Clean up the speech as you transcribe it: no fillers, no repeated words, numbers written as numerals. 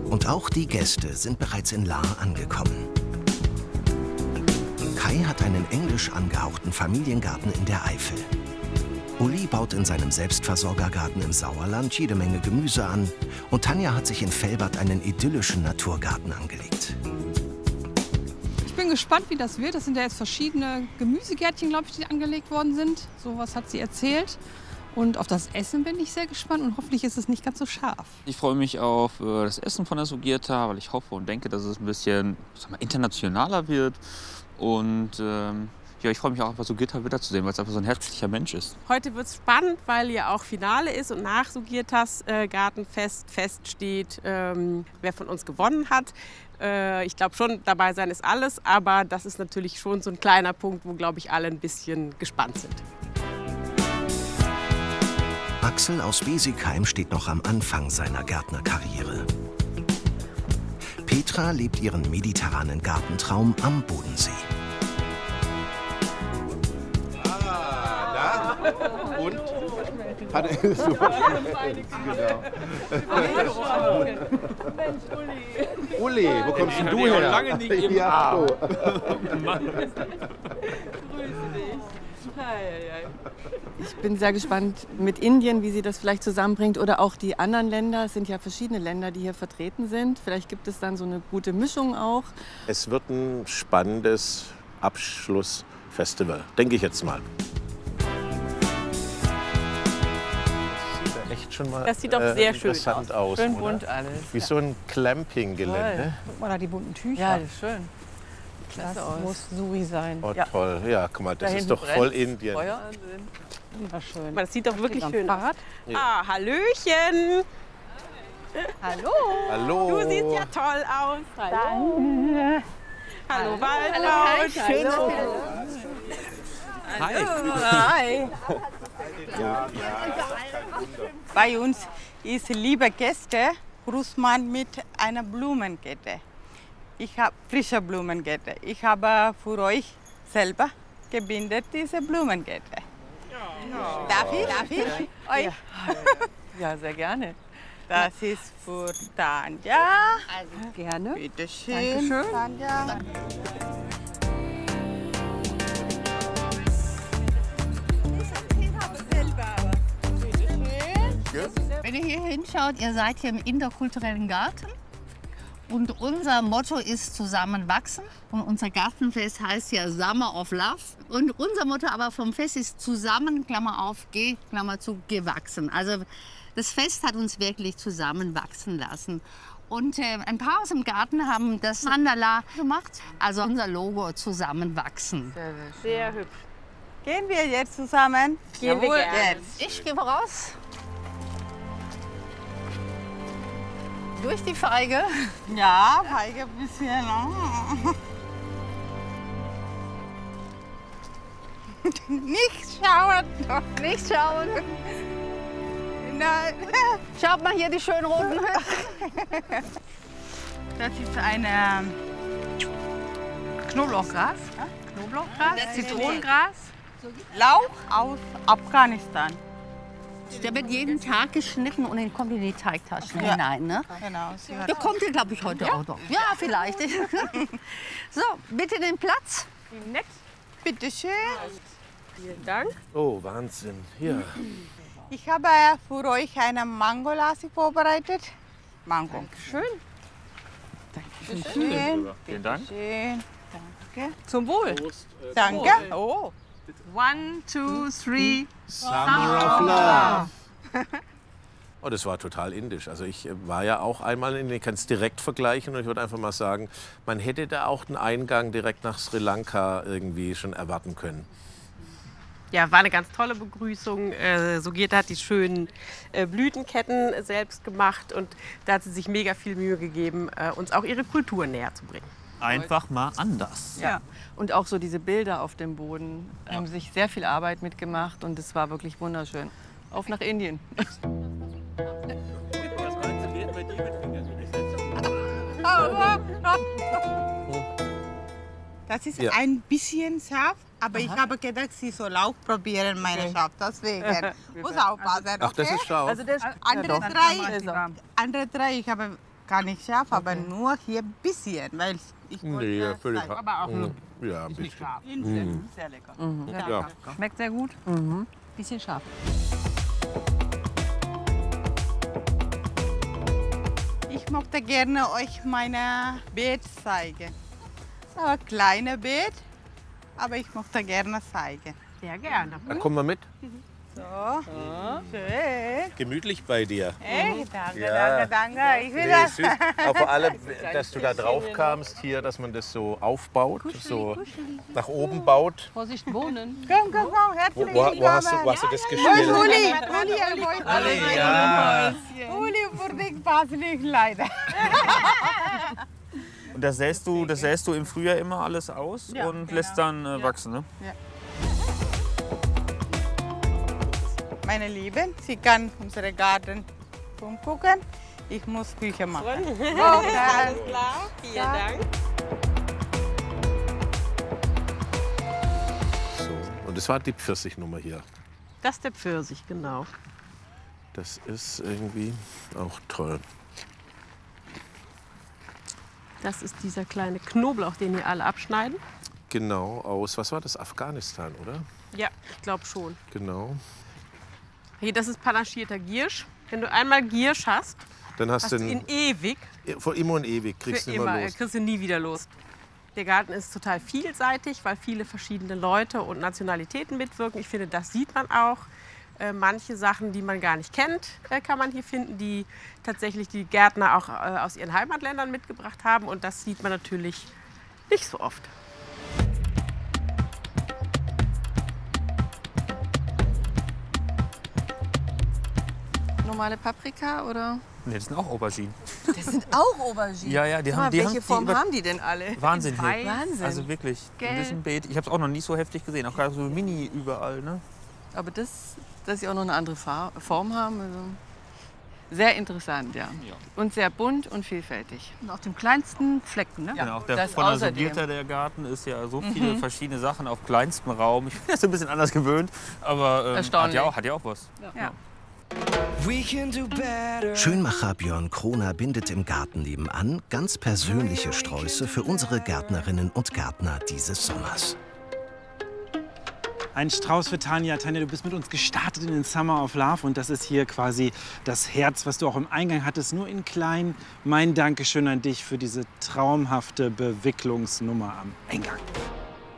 Und auch die Gäste sind bereits in Lahr angekommen. Kai hat einen englisch angehauchten Familiengarten in der Eifel. Uli baut in seinem Selbstversorgergarten im Sauerland jede Menge Gemüse an. Und Tanja hat sich in Velbert einen idyllischen Naturgarten angelegt. Ich bin gespannt, wie das wird. Das sind ja jetzt verschiedene Gemüsegärtchen, glaube ich, die angelegt worden sind. Sowas hat sie erzählt. Und auf das Essen bin ich sehr gespannt und hoffentlich ist es nicht ganz so scharf. Ich freue mich auf das Essen von der Sugierta, weil ich hoffe und denke, dass es ein bisschen internationaler wird. Und ja, ich freue mich auch auf Sugierta wiederzusehen, weil es einfach so ein herzlicher Mensch ist. Heute wird es spannend, weil ja auch Finale ist und nach Sugiertas Gartenfest feststeht, wer von uns gewonnen hat. Ich glaube schon, dabei sein ist alles, aber das ist natürlich schon so ein kleiner Punkt, wo, glaube ich, alle ein bisschen gespannt sind. Axel aus Besigheim steht noch am Anfang seiner Gärtnerkarriere. Petra lebt ihren mediterranen Gartentraum am Bodensee. Und? Hat er super. Mensch, Uli. Uli, wo kommst denn du her? Lange nicht im ja. Arm. Grüße dich. Ich bin sehr gespannt mit Indien, wie sie das vielleicht zusammenbringt. Oder auch die anderen Länder. Es sind ja verschiedene Länder, die hier vertreten sind. Vielleicht gibt es dann so eine gute Mischung auch. Es wird ein spannendes Abschlussfestival, denke ich jetzt mal. Echt schon mal Das sieht doch sehr schön interessant aus. Schön oder? bunt alles. Wie so ein Campinggelände. Guck mal da, die bunten Tücher. Ja, das ist schön. Klasse Das aus. muss Suri sein. Oh, toll. Ja, guck mal, das Da ist hinten doch voll brennt's. Indien. Feuer. Wunderschön. Aber das sieht doch wirklich Am schön aus. Fahrrad. Ja. Ah, Hallöchen. Hallo. Hallo. Du siehst ja toll aus. Danke. Hallo Waldmaut. Schön, dass du Hi. Hi. Bei uns ist liebe Gäste Grußmann mit einer Blumenkette. Ich habe frische Blumenkette. Ich habe für euch selber gebindet diese Blumenkette. Darf ich euch? Ja, sehr gerne. Das ist für Tanja. Gerne. Bitte schön. Dankeschön. Tanja. Wenn ihr hier hinschaut, ihr seid hier im interkulturellen Garten. Und unser Motto ist Zusammenwachsen. Und unser Gartenfest heißt ja Summer of Love. Und unser Motto aber vom Fest ist Zusammen, Klammer auf, Klammer zu, gewachsen. Also das Fest hat uns wirklich zusammenwachsen lassen. Und ein paar aus dem Garten haben das Mandala gemacht. Also unser Logo Zusammenwachsen. sehr hübsch. Gehen wir jetzt zusammen? Gehen wir gerne. Jetzt. Ich gehe voraus. Durch die Feige. Ja, Feige ein bisschen. Nicht schauen. Nicht schauen. Nein. Schaut mal hier die schönen roten Hütten. Das ist eine Knoblauchgras. Knoblauchgras, Zitronengras, Lauch aus Afghanistan. Der wird jeden Tag geschnitten und dann kommt in die Teigtaschen hinein. Ne? Genau. Der kommt hier, glaube ich, heute auch noch. Ja, vielleicht. So, bitte den Platz. Nett. Bitte schön. Vielen Dank. Oh, Wahnsinn. Hier. Ich habe für euch eine Mango-Lassi vorbereitet. Mango. Schön. Schön. Vielen Dank. Schön. Danke. Zum Wohl. Danke. Oh. 1, 2, 3. Summer of Love. Oh, das war total indisch. Also ich war ja auch einmal in Indien, ich kann es direkt vergleichen und ich würde einfach mal sagen, man hätte da auch einen Eingang direkt nach Sri Lanka irgendwie schon erwarten können. Ja, war eine ganz tolle Begrüßung. Sugierta hat die schönen Blütenketten selbst gemacht und da hat sie sich mega viel Mühe gegeben, uns auch ihre Kultur näher zu bringen. Einfach mal anders. Ja. Und auch so diese Bilder auf dem Boden haben sich sehr viel Arbeit mitgemacht und es war wirklich wunderschön. Auf nach Indien. Das ist Ja. ein bisschen scharf, aber ich habe gedacht, Sie soll auch probieren, meine Scharf. Deswegen muss aufpassen. Ach, das ist scharf. Also der Andere doch. drei, ich habe gar nicht scharf, aber nur hier ein bisschen, weil ich Nee, wollte völlig. zeigen. Aber auch Ja, ein bisschen. Sehr lecker. Ja. Schmeckt sehr gut. Bisschen scharf. Ich möchte gerne euch meine Beet zeigen. Aber kleine Beet, aber ich möchte gerne zeigen. sehr gerne. Da kommen wir mit. So, schön. Gemütlich bei dir. Hey, danke, Ja. danke. Ich will Nee, das. süß. Aber vor allem, dass du da drauf kamst hier, dass man das so aufbaut, so nach oben baut. Vorsicht, Bohnen. Komm, komm, komm, herzlich Wo hast du das gespielt? Uli, Ja. Uli, für dich passt nicht leider. Und das säst du im Frühjahr immer alles aus und lässt dann wachsen, ne? Meine Lieben, Sie kann unseren Garten umgucken. Ich muss Küche machen. Alles klar, vielen Dank. So. Und das war die Pfirsichnummer hier. Das ist der Pfirsich, genau. Das ist irgendwie auch toll. Das ist dieser kleine Knoblauch, den hier alle abschneiden. Genau, aus, was war das, Afghanistan, oder? Ja, ich glaube schon. Genau. Hier, das ist panaschierter Giersch. Wenn du einmal Giersch hast, Dann hast hast du du ihn ewig. vor immer und ewig, kriegst Für du immer immer, los. kriegst du nie wieder los. Der Garten ist total vielseitig, weil viele verschiedene Leute und Nationalitäten mitwirken. Ich finde, das sieht man auch. Manche Sachen, die man gar nicht kennt, kann man hier finden, die tatsächlich die Gärtner auch aus ihren Heimatländern mitgebracht haben. Und das sieht man natürlich nicht so oft. Normale Paprika oder? Ne, das sind auch Auberginen. Das sind auch Auberginen. Ja, die Guck mal, haben welche Form haben die denn alle? Wahnsinn hier. Wahnsinn. Also wirklich, Gelb. in diesem Beet. Ich habe es auch noch nie so heftig gesehen. Auch gerade so mini überall, ne? Aber dass sie auch noch eine andere Form haben, also sehr interessant, ja. Und sehr bunt und vielfältig. Und auf dem kleinsten Flecken, ne? Ja, Genau, das von der außerdem. Sugierta, der Garten, ist ja so viele verschiedene Sachen auf kleinstem Raum. Ich bin das ein bisschen anders gewöhnt, aber Erstaunlich. hat ja auch was. Ja. Schönmacher Björn Kroner bindet im Garten nebenan ganz persönliche Sträuße für unsere Gärtnerinnen und Gärtner dieses Sommers. Ein Strauß für Tanja. Tanja, du bist mit uns gestartet in den Summer of Love und das ist hier quasi das Herz, was du auch im Eingang hattest, nur in klein. Mein Dankeschön an dich für diese traumhafte Bewicklungsnummer am Eingang.